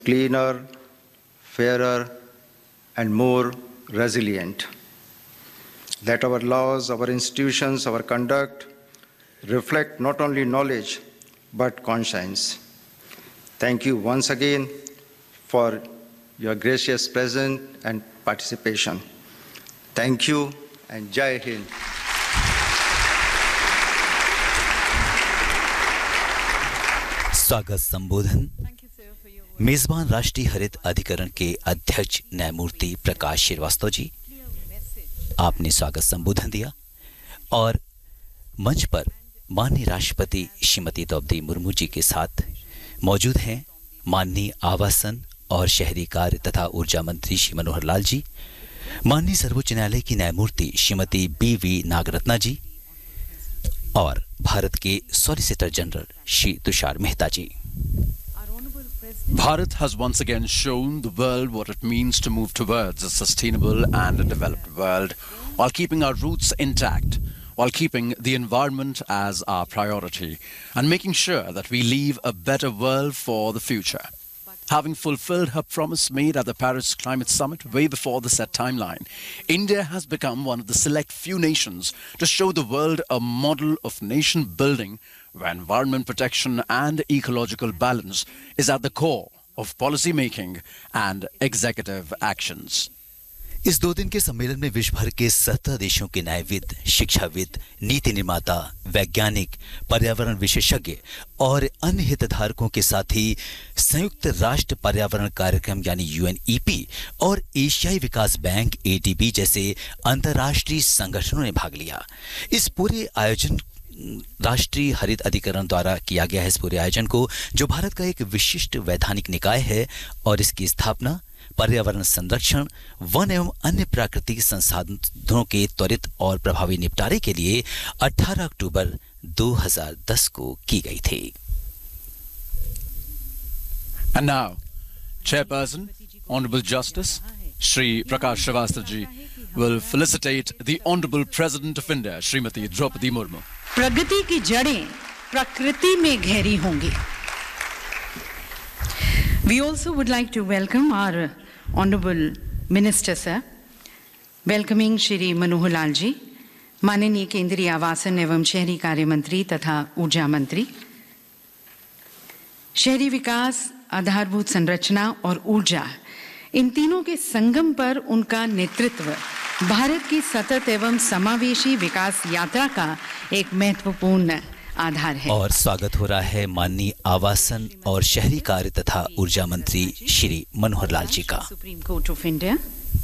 cleaner, fairer, and more resilient. That our laws, our institutions, our conduct reflect not only knowledge but conscience. Thank you once again for your gracious presence and participation. Thank you and Jai Hind. स्वागत संबोधन मेजबान राष्ट्रीय हरित अधिकरण के अध्यक्ष न्यायमूर्ति प्रकाश श्रीवास्तव जी, आपने स्वागत संबोधन दिया और मंच पर माननीय राष्ट्रपति श्रीमती द्रौपदी मुर्मू जी के साथ मौजूद हैं माननीय आवासन और शहरी कार्य तथा ऊर्जा मंत्री श्री मनोहर लाल जी, माननीय सर्वोच्च न्यायालय की न्यायमूर्ति श्रीमती बी.वी. नागरत्ना जी और भारत के solicitor general Shri Tushar Mehta ji. Bharat has once again shown the world what it means to move towards a sustainable and a developed world while keeping our roots intact, while keeping the environment as our priority and making sure that we leave a better world for the future. Having fulfilled her promise made at the Paris Climate Summit way before the set timeline, India has become one of the select few nations to show the world a model of nation building where environment protection and ecological balance is at the core of policy making and executive actions. इस 2 दिन के सम्मेलन में विश्व भर के 17 देशों के न्यायविद, शिक्षाविद, नीति निर्माता, वैज्ञानिक, पर्यावरण विशेषज्ञ और अन्य हितधारकों के साथ ही संयुक्त राष्ट्र पर्यावरण कार्यक्रम यानी यूएनईपी और एशियाई विकास बैंक एडीबी जैसे अंतर्राष्ट्रीय संगठनों ने भाग लिया। इस पूरे आयोजन राष्ट्रीय हरित अधिकरण द्वारा किया गया है। इस पूरे आयोजन को, जो भारत का एक विशिष्ट वैधानिक निकाय है और इसकी स्थापना पर्यावरण संरक्षण, वन एवं अन्य प्राकृतिक संसाधनों के त्वरित और प्रभावी निपटारे के लिए 18 अक्टूबर 2010 को की गई थी। And now, Chairperson, Honorable Justice Shri Prakash Srivastava ji will felicitate the Honorable President of India, Srimati Draupadi Murmu. प्रगति की जड़ें प्रकृति में गहरी होंगी। We also would like to welcome our Honorable Minister Sir, welcoming Shri Manohar Lal ji, माननीय केंद्रीय आवासन एवं शहरी कार्य मंत्री तथा ऊर्जा मंत्री। शहरी विकास, आधारभूत संरचना और ऊर्जा, इन तीनों के संगम पर उनका नेतृत्व भारत की सतत एवं समावेशी विकास यात्रा का एक महत्वपूर्ण आधार है। और स्वागत हो रहा है माननीय आवासन और शहरी कार्य तथा ऊर्जा मंत्री श्री मनोहर लाल जी का। Supreme court of India.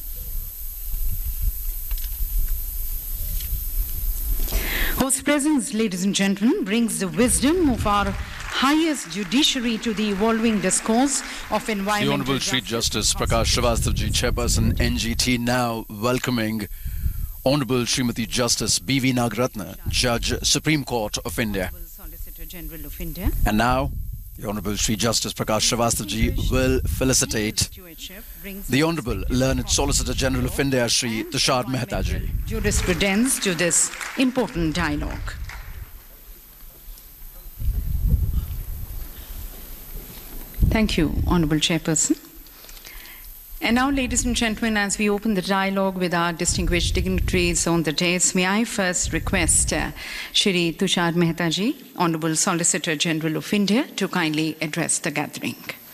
Whose presence, ladies and gentlemen, brings the wisdom of our highest judiciary to the evolving discourse of environmental. The Honorable Chief Justice Prakash Srivastava ji, Chairperson NGT, now welcoming Honorable Srimati Justice B.V. Nagaratna, Judge, Supreme Court of India. Solicitor General of India. And now, the Honorable Chief Justice Prakash Srivastava ji will felicitate the Honorable Learned Solicitor General of India, Shri Tushar Mehta ji. Jurisprudence to this important dialogue. Thank you, Honorable Chairperson. And now, ladies and gentlemen, as we open the dialogue with our distinguished dignitaries on the dais, may I first request Shri Tushar Mehta ji, Honorable Solicitor General of India, to kindly address the gathering.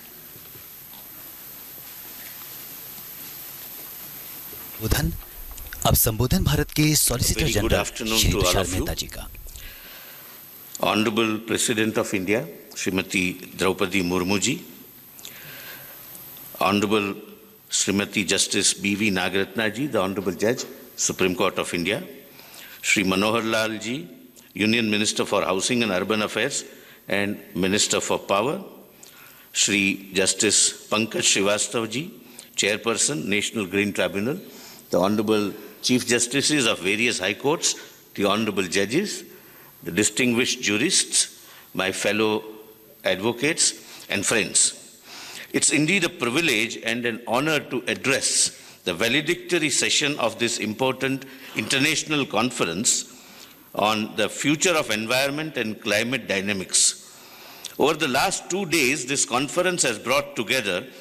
अब संबोधन भारत के solicitor general Shri Tushar Mehta जी का। Honorable President of India, Srimati Draupadi Murmu ji, Honorable Srimati Justice B.V. Nagaratna ji, the Honorable Judge, Supreme Court of India, Shri Manohar Lal ji, Union Minister for Housing and Urban Affairs and Minister for Power, Shri Justice Pankaj Srivastava ji, Chairperson, National Green Tribunal, the Honorable Chief Justices of various High Courts, the Honorable Judges, the distinguished jurists, my fellow advocates and friends. It's indeed a privilege and an honor to address the valedictory session of this important international conference on the future of environment and climate dynamics. Over the last 2 days, this conference has brought together